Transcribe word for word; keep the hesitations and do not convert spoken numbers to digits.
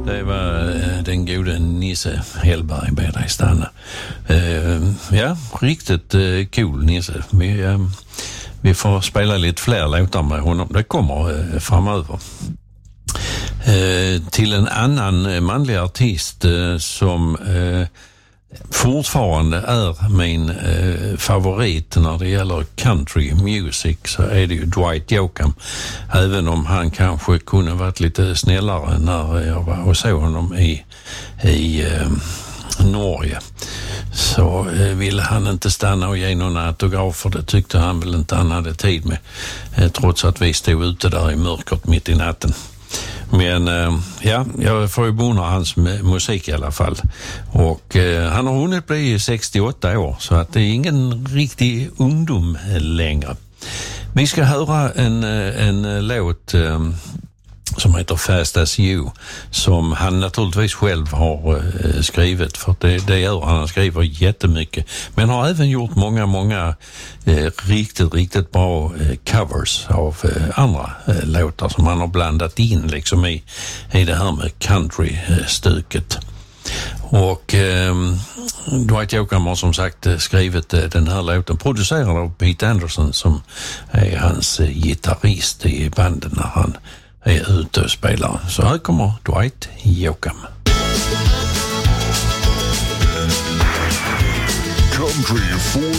Det var den gode Nisse Hellberg med dig stanna. Uh, ja, riktigt uh, cool Nisse. Vi, uh, vi får spela lite fler låtar med honom. Det kommer uh, framöver. Uh, till en annan manlig artist uh, som uh, fortfarande är min uh, favorit när det gäller country music, så är det ju Dwight Yoakam. Även om han kanske kunde varit lite snällare när jag var och såg honom i, i uh, Norge, så uh, ville han inte stanna och ge någon autografer. Det tyckte han väl inte han hade tid med, uh, trots att vi stod ute där i mörkret mitt i natten. Men eh, ja, jag får ju beundra hans musik i alla fall. Och eh, han har hunnit bli sextioåtta år, så att det är ingen riktig ungdom längre. Vi ska höra en, en låt eh, som heter Fast As You, som han naturligtvis själv har eh, skrivit, för det, det gör han. Han skriver jättemycket, men har även gjort många, många eh, riktigt, riktigt bra eh, covers av eh, andra eh, låtar som han har blandat in liksom i, i det här med country-stuket. Och eh, Dwight Yoakam har som sagt skrivit eh, den här låten, producerad av Pete Anderson, som är hans eh, gitarrist i banden när han är ute och spelar. Så här kommer Dwight Yoakam. Country for